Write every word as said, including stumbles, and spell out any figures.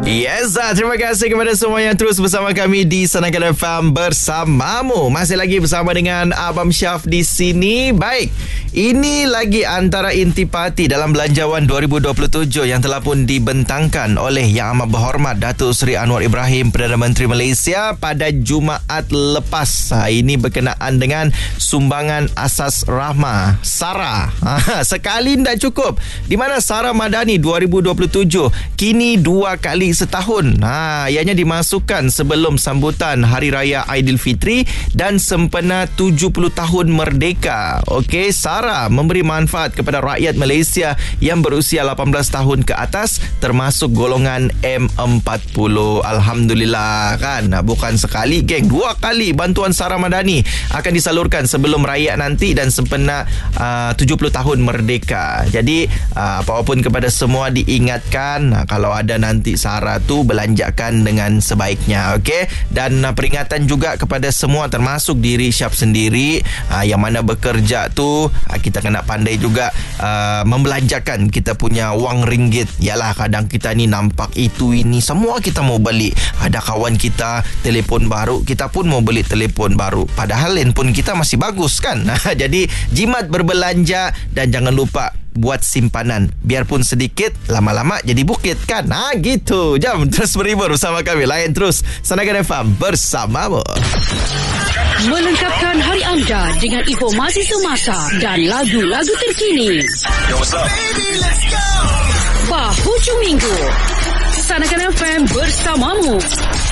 Yes, terima kasih kepada semua yang terus bersama kami di Sanakal F M bersamamu. Masih lagi bersama dengan Abang Syaf di sini. Baik, ini lagi antara intipati dalam Belanjawan dua ribu dua puluh tujuh yang telah pun dibentangkan oleh Yang Amat Berhormat Datuk Seri Anwar Ibrahim, Perdana Menteri Malaysia pada Jumaat lepas. Ini berkenaan dengan sumbangan asas rahmah SARA. Sekali tidak cukup, di mana SARA Madani dua ribu dua puluh tujuh kini dua kali setahun. Ha, ianya dimasukkan sebelum sambutan Hari Raya Aidilfitri dan sempena tujuh puluh tahun merdeka. Okey, SARA memberi manfaat kepada rakyat Malaysia yang berusia lapan belas tahun ke atas, termasuk golongan M empat puluh. Alhamdulillah kan. Bukan sekali, geng, dua kali bantuan SARA Madani akan disalurkan sebelum raya nanti dan sempena uh, tujuh puluh tahun merdeka. Jadi uh, apapun kepada semua diingatkan, uh, kalau ada nanti SARA tu belanjakan dengan sebaiknya, okey. Dan uh, peringatan juga kepada semua, termasuk diri Syaf sendiri, uh, yang mana bekerja tu, uh, kita kena pandai juga uh, membelanjakan kita punya wang ringgit. Yalah, kadang kita ni nampak itu ini semua kita mau beli. Ada kawan kita telefon baru, kita pun mau beli telefon baru, padahal handphone kita masih bagus kan. Jadi jimat berbelanja dan jangan lupa buat simpanan, biarpun sedikit, lama-lama jadi bukit kan. Ha, gitu. Jom terus berhibur bersama kami. Layan terus Sanakal F M bersamamu. Melengkapkan hari anda dengan informasi semasa dan lagu-lagu terkini. Yo, what's up? Baby, let's go. Hujung minggu Sanakal F M bersamamu.